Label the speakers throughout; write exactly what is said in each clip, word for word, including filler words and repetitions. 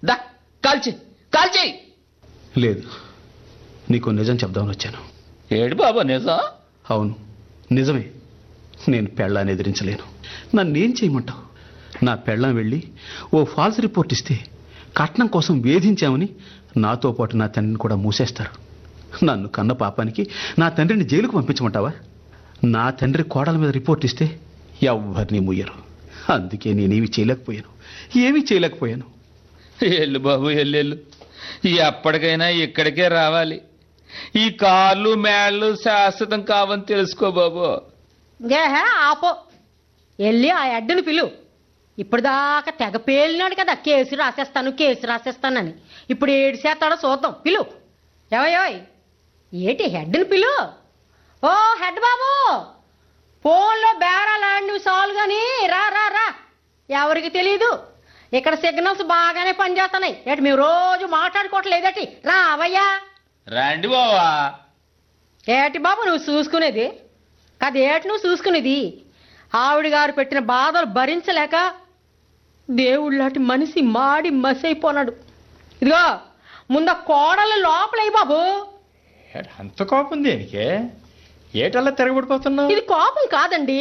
Speaker 1: దా కాల్చి కాల్చి.
Speaker 2: లేదు, నీకు నిజం చెప్దామని వచ్చాను.
Speaker 1: ఏడు బాబు నిజం?
Speaker 2: అవును నిజమే. నేను పెళ్ళాన్ని ఎదిరించలేను. నన్నేం చేయమంటావు? నా పెళ్ళాం వెళ్ళి ఓ ఫాల్స్ రిపోర్ట్ ఇస్తే కట్నం కోసం వేధించామని నాతో పాటు నా తండ్రిని కూడా మూసేస్తారు. నన్ను కన్న పాపానికి నా తండ్రిని జైలుకు పంపించమంటావా? నా తండ్రి కోడల మీద రిపోర్ట్ ఇస్తే ఎవ్వరిని ముయ్యరు. అందుకే నేనేమి చేయలేకపోయాను, ఏమీ చేయలేకపోయాను.
Speaker 1: ఎల్లు బాబు ఎల్లెళ్ళు, ఎప్పటికైనా ఇక్కడికే రావాలి. ఈ కాళ్ళు మేళ్ళు శాశ్వతం కావని తెలుసుకో బాబు.
Speaker 3: గేహే ఆపో, వెళ్ళి ఆ అడ్డుని పిలు. ఇప్పుడు దాకా తెగ పేలినాడు కదా, కేసు రాసేస్తాను కేసు రాసేస్తానని. ఇప్పుడు ఏడు చేస్తాడో చూద్దాం, పిలు. ఏవయోయ్ ఏటి హెడ్ని పిలు. ఓ హెడ్ బాబు, ఫోన్లో బేరాలాడినవి చాలు కానీ రా రా రా. ఎవరికి తెలీదు, ఇక్కడ సిగ్నల్స్ బాగానే పనిచేస్తున్నాయి. ఏటి మేము రోజు మాట్లాడుకోవట్లేదటి, రా అవయ్యా.
Speaker 1: రండి బావా.
Speaker 3: ఏటి బాబు నువ్వు చూసుకునేది కాదు, ఏటి నువ్వు చూసుకునేది? ఆవిడ గారు పెట్టిన బాధలు భరించలేక దేవుళ్ళాంటి మనిషి మాడి మసైపోనాడు. ఇదిగో ముందు కోడలు లోపలయ్యి బాబు.
Speaker 4: అంత కోపం దేనికే? ఏటల్లా తిరగబడిపోతున్నావు?
Speaker 3: ఇది కోపం కాదండి,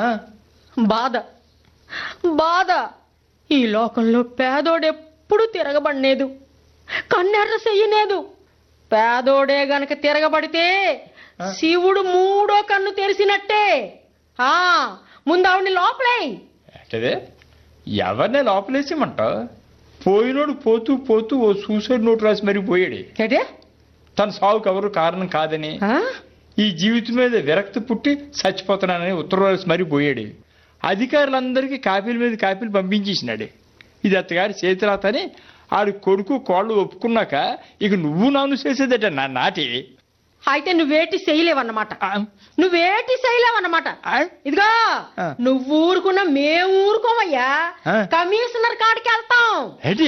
Speaker 3: బాధ బాధ. ఈ లోకంలో పేదోడెప్పుడు తిరగబడలేదు, కన్నెర్ర చెయ్యలేదు. పేదోడే గనక తిరగబడితే శివుడు మూడో కన్ను తెరిసినట్టే. ఆ ముందు ఆవిడ్ని లోపలే.
Speaker 4: అంటే ఎవరినే లోపలేసేమంటావు? పోయినోడు పోతూ పోతూ ఓ సూసైడ్ నోట్ రాసి మరీ పోయాడు.
Speaker 3: ఏటే
Speaker 4: తన సావుకు ఎవరు కారణం కాదని, ఈ జీవితం మీద విరక్తి పుట్టి చచ్చిపోతున్నానని ఉత్తరం రాసి మరీ పోయాడు. అధికారులందరికీ కాపీల మీద కాపీలు పంపించేసినాడు. ఇది అత్తగారి చేతిరాతని ఆడి కొడుకు కోళ్ళు ఒప్పుకున్నాక ఇక నువ్వు నాను చేసేదట నా నాటి.
Speaker 3: అయితే నువ్వేటి చేయలేవన్నమాట, నువ్వేటి చేయలేవన్నమాట. ఇదిగో నువ్వు ఊరుకున్నా మేము ఊరుకోమయ్యా, కమిషనర్ కాడికి వెళ్తాం.
Speaker 4: ఏంటి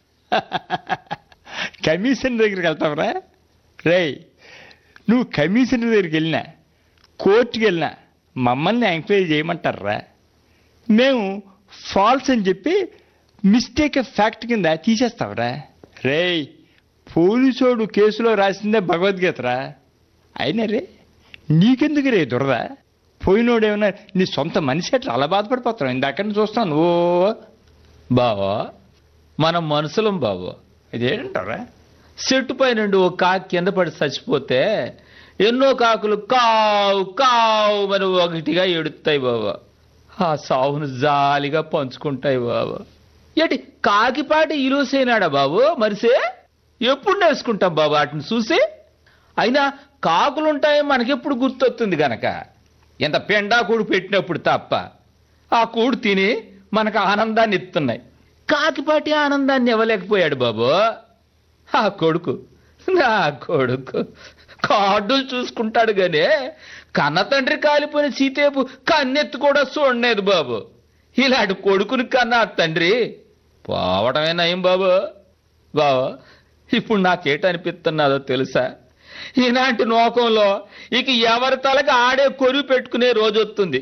Speaker 4: కమిషనర్ దగ్గరికి వెళ్తావురా? రేయ్, నువ్వు కమిషనర్ దగ్గరికి వెళ్ళినా కోర్టుకి వెళ్ళినా మమ్మల్ని ఎంక్వైరీ చేయమంటారా? మేము ఫాల్స్ అని చెప్పి మిస్టేక్ ఆఫ్ ఫ్యాక్ట్ కింద తీసేస్తావురా? రేయ్, పోలీసోడు కేసులో రాసిందే భగవద్గీతరా. అయినా రే నీకెందుకు రే దురద? పోయినోడేమన్నా నీ సొంత మనిషి అట్లా అలా బాధపడిపోతావు. ఇందాక చూస్తాను. ఓ
Speaker 1: బావా, మనం మనుషులం బాబు.
Speaker 4: ఇదేంటారా?
Speaker 1: చెట్టు పైన ఓ కాకి కింద పడి చచ్చిపోతే ఎన్నో కాకులు కావు కావు అని ఒకటిగా ఎడుతాయి బాబా. ఆ సావును జాలిగా పంచుకుంటాయి బాబా. ఏటి కాకిపాటి ఇలుసైనాడా బాబు మనిషి? ఎప్పుడు నేర్చుకుంటాం బాబు వాటిని చూసి? అయినా కాకులుంటాయి మనకెప్పుడు గుర్తొస్తుంది గనక, ఎంత పెండా కూడు పెట్టినప్పుడు తప్ప. ఆ కూడు తిని మనకు ఆనందాన్ని ఇస్తున్నాయి. కాకిపాటి ఆనందాన్ని ఇవ్వలేకపోయాడు బాబు. ఆ కొడుకు, నా కొడుకు కార్డులు చూసుకుంటాడు గానే కన్న తండ్రి కాలిపోయిన సీతేపు కన్నెత్తు కూడా చూడలేదు బాబు. ఇలాంటి కొడుకుని కన్నా తండ్రి పోవటమే నయం బాబు. బాబు, ఇప్పుడు నాకేటనిపిస్తున్నాదో తెలుసా? ఇలాంటి నోకంలో ఇక ఎవరి తలకి ఆడే కొరువు పెట్టుకునే రోజు వస్తుంది.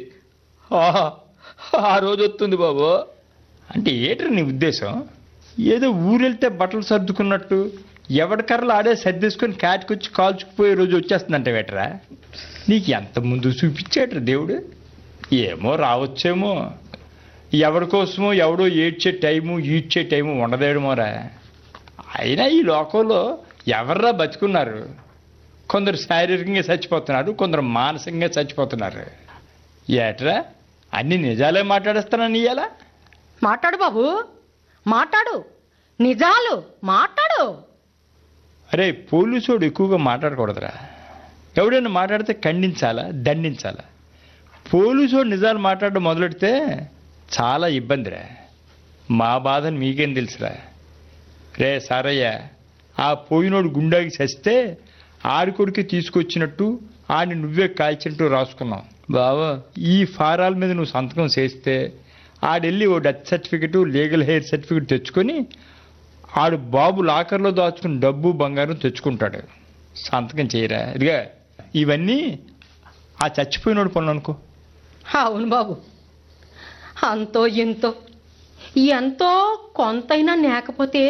Speaker 1: ఆ రోజు వస్తుంది బాబు.
Speaker 4: అంటే ఏంటి నీ ఉద్దేశం? ఏదో ఊరెళ్తే బట్టలు సర్దుకున్నట్టు ఎవరి కర్రలు ఆడే సర్దేసుకొని కాటికొచ్చి కాల్చుకుపోయే రోజు వచ్చేస్తుందంటే వేటరా? నీకు ఎంత ముందు చూపించాడు దేవుడు? ఏమో రావచ్చేమో. ఎవరి కోసమో ఎవడో ఏడ్చే టైము ఈడ్చే టైము ఉండదేమోరా. అయినా ఈ లోకంలో ఎవర్రా బతుకున్నారు? కొందరు శారీరకంగా చచ్చిపోతున్నారు, కొందరు మానసికంగా చచ్చిపోతున్నారు. ఏట్రా అన్ని నిజాలే మాట్లాడేస్తానని ఇయ్యాలా?
Speaker 3: మాట్లాడు బాబు, మాట్లాడు, నిజాలు మాట్లాడు.
Speaker 4: అరే, పోలీసోడు ఎక్కువగా మాట్లాడకూడదురా. ఎవడైనా మాట్లాడితే ఖండించాలా, దండించాలా. పోలీసోడు నిజాలు మాట్లాడడం మొదలెడితే చాలా ఇబ్బందిరా. మా బాధను మీకేం తెలుసురా? రే సారయ్య, ఆ పోయినోడు గుండాకి చస్తే ఆడి కొడుకు తీసుకొచ్చినట్టు ఆడిని నువ్వే కాల్చినట్టు రాసుకున్నావు
Speaker 1: బాబా.
Speaker 4: ఈ ఫారాల మీద నువ్వు సంతకం చేస్తే ఆడెళ్ళి ఓ death certificate, legal heir certificate తెచ్చుకొని ఆడు బాబు లాకర్లో దాచుకుని డబ్బు బంగారం తెచ్చుకుంటాడు. సంతకం చేయరా? ఇదిగా ఇవన్నీ ఆ చచ్చిపోయినోడు పనులు అనుకో.
Speaker 3: అవును బాబు, అంతో ఎంతో ఎంతో కొంతైనా లేకపోతే